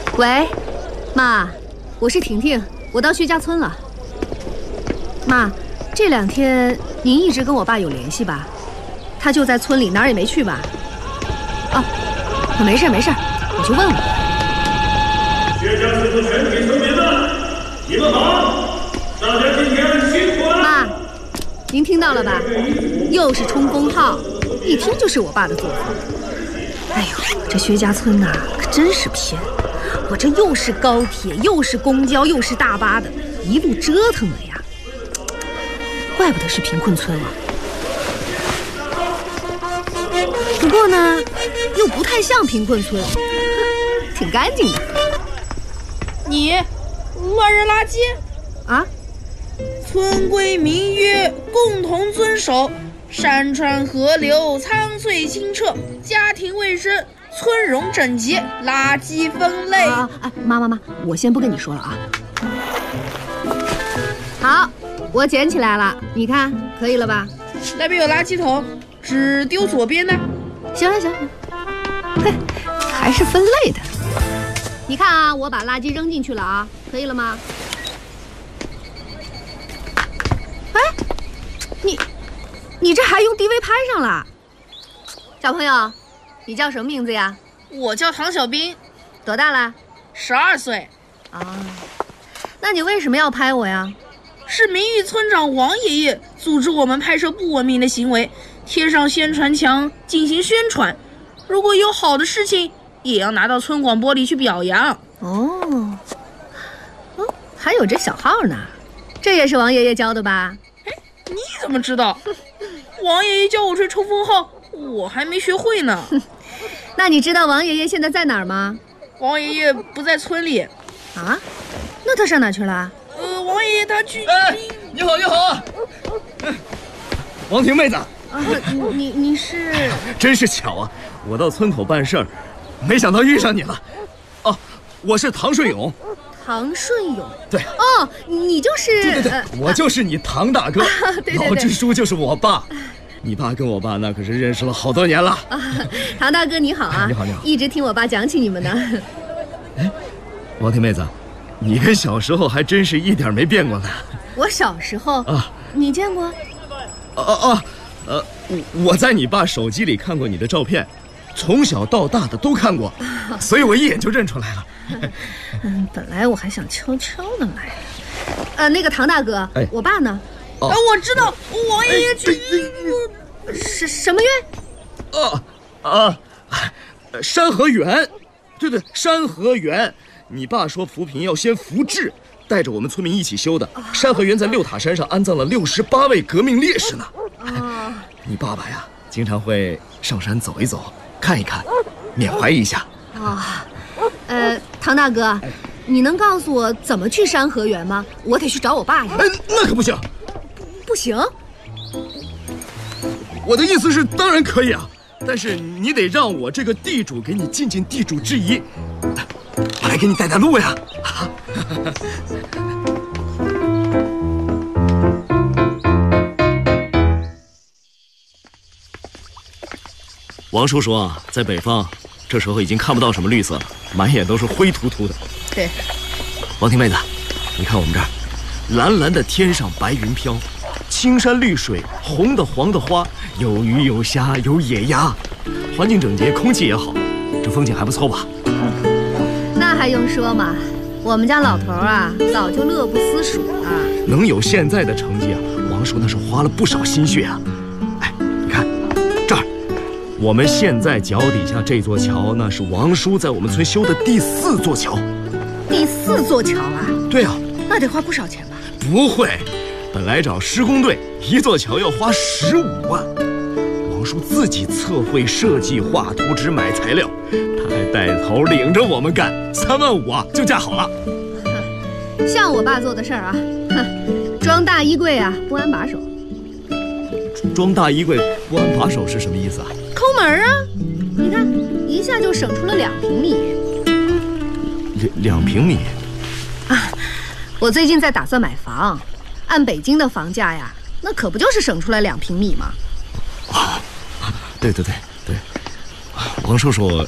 喂，妈，我是婷婷，我到薛家村了。妈，这2天您一直跟我爸有联系吧？他就在村里，哪儿也没去吧？啊，没事，我去问问。 薛家村的全体村民们，你们好！大家今天辛苦了。 妈，您听到了吧？又是冲锋号，一听就是我爸的作风。哎呦，这薛家村呐，可真是偏。我这又是高铁，又是公交，又是大巴的，一路折腾的呀。怪不得是贫困村啊。不过呢，又不太像贫困村，挺干净的。 你乱扔垃圾啊？ 村规民约共同遵守，山川河流苍翠清澈，家庭卫生村容整洁，垃圾分类。 妈，我先不跟你说了啊。好，我捡起来了，你看可以了吧？ 那边有垃圾桶，只丢左边的。 行，嘿，还是分类的。你看啊，我把垃圾扔进去了啊，可以了吗？哎，你这还用 DV 拍上了？小朋友，你叫什么名字呀？ 我叫唐小兵， 多大了 ？12岁。 啊，那你为什么要拍我呀？ 是名誉村长王爷爷组织我们拍摄不文明的行为，贴上宣传墙进行宣传。如果有好的事情，也要拿到村广播里去表扬。 哦，还有这小号呢，这也是王爷爷教的吧？ 哎，你怎么知道？王爷爷教我吹冲锋号，我还没学会呢。 那你知道王爷爷现在在哪儿吗？ 王爷爷不在村里。 啊？那他上哪去了？ 王爷爷他去…… 哎，你好，王婷妹子。 你是？ 真是巧啊，我到村口办事儿，没想到遇上你了。哦，我是唐顺勇。 唐顺勇？ 对。 哦，你就是…… 对，我就是你唐大哥。 对， 老支书就是我爸。你爸跟我爸那可是认识了好多年了。 唐大哥你好啊！ 你好， 一直听我爸讲起你们呢。 哎，王婷妹子，你跟小时候还真是一点没变过呢。 我小时候啊，你见过？ 我在你爸手机里看过你的照片，从小到大的都看过，所以我一眼就认出来了。 本来我还想悄悄的来。那个唐大哥，我爸呢？ 我知道，王爷爷去什么院？ 山河园。对，山河园。你爸说扶贫要先扶志，带着我们村民一起修的。山河园在六塔山上安葬了68位革命烈士呢。你爸爸呀，经常会上山走一走，看一看，缅怀一下。 唐大哥，你能告诉我怎么去山河园吗？我得去找我爸去。 那可不行。 不行？ 我的意思是，当然可以啊，但是你得让我这个地主给你尽地主之谊。我来给你带路呀。王叔叔啊，在北方，这时候已经看不到什么绿色了，满眼都是灰秃秃的。 对。 王婷妹子，你看我们这儿，蓝蓝的天上白云飘，青山绿水，红的黄的花，有鱼有虾有野鸭，环境整洁，空气也好，这风景还不错吧？ 那还用说吗？我们家老头啊，早就乐不思蜀了。 能有现在的成绩啊，王叔那是花了不少心血啊。哎，你看这儿，我们现在脚底下这座桥，那是王叔在我们村修的第4座桥。 第4座桥啊？ 对啊。 那得花不少钱吧？ 不会，本来找施工队，一座桥要花15万。王叔自己测绘、设计、画图纸、买材料，他还带头领着我们干，3万5啊就架好了。 像我爸做的事儿啊，装大衣柜啊不安把手。 装大衣柜不安把手是什么意思啊？ 抠门啊！你看，一下就省出了2平米。 2平米？ 我最近在打算买房，按北京的房价呀，那可不就是省出来2平米吗？ 对，王叔叔